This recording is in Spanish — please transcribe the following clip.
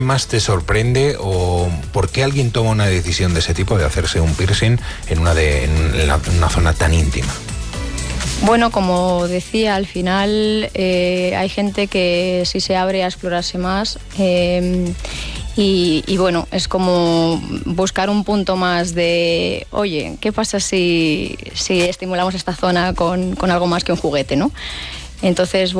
más te sorprende o por qué alguien toma una decisión de ese tipo, de hacerse un piercing en una zona tan íntima? Bueno, como decía, al final hay gente que sí se abre a explorarse más y bueno, es como buscar un punto más de, oye, ¿qué pasa si estimulamos esta zona con algo más que un juguete, ¿no? Entonces,